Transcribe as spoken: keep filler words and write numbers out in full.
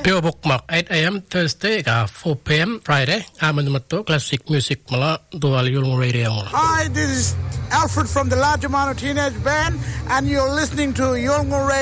Pio Bookmark eight a.m. Thursday ka four p.m. Friday Amanamato Classic Music Mala Dual Yulmo Radio. Hi, this is Alfred from the Large Amount of Teenage Band, and you're listening to Yulmo Radio.